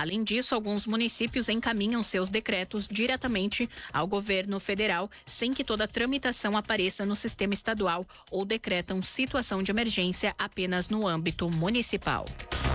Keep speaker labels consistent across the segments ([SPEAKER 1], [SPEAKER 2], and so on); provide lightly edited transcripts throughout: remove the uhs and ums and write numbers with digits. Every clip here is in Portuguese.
[SPEAKER 1] Além disso, alguns municípios encaminham seus decretos diretamente ao governo federal, sem que toda a tramitação apareça no sistema estadual, ou decretam situação de emergência apenas no âmbito municipal.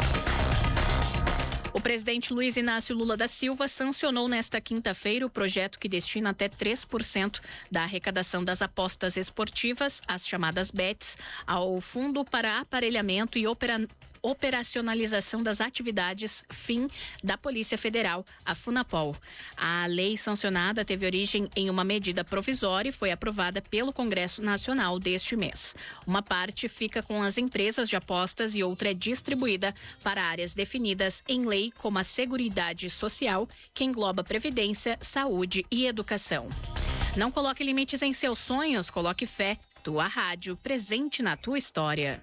[SPEAKER 1] O presidente Luiz Inácio Lula da Silva sancionou nesta quinta-feira o projeto que destina até 3% da arrecadação das apostas esportivas, as chamadas bets, ao Fundo para Aparelhamento e Operacionalização das Atividades FIM da Polícia Federal, a FUNAPOL. A lei sancionada teve origem em uma medida provisória e foi aprovada pelo Congresso Nacional deste mês. Uma parte fica com as empresas de apostas e outra é distribuída para áreas definidas em lei, como a Seguridade Social, que engloba previdência, saúde e educação. Não coloque limites em seus sonhos, coloque fé. Tua rádio, presente na tua história.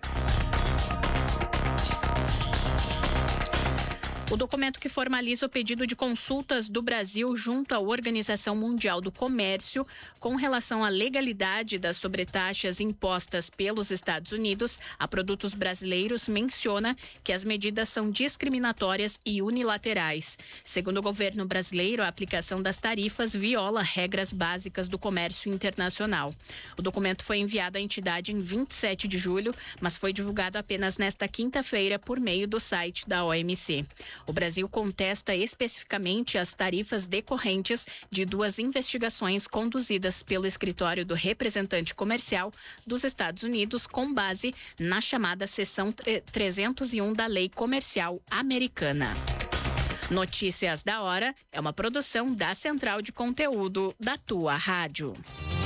[SPEAKER 1] O documento que formaliza o pedido de consultas do Brasil junto à Organização Mundial do Comércio com relação à legalidade das sobretaxas impostas pelos Estados Unidos a produtos brasileiros menciona que as medidas são discriminatórias e unilaterais. Segundo o governo brasileiro, a aplicação das tarifas viola regras básicas do comércio internacional. O documento foi enviado à entidade em 27 de julho, mas foi divulgado apenas nesta quinta-feira por meio do site da OMC. O Brasil contesta especificamente as tarifas decorrentes de duas investigações conduzidas pelo Escritório do Representante Comercial dos Estados Unidos com base na chamada Seção 301 da Lei Comercial Americana. Notícias da Hora é uma produção da Central de Conteúdo da Tua Rádio.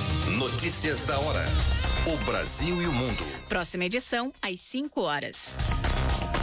[SPEAKER 2] Notícias da Hora. O Brasil e o mundo.
[SPEAKER 1] Próxima edição, às 5 horas.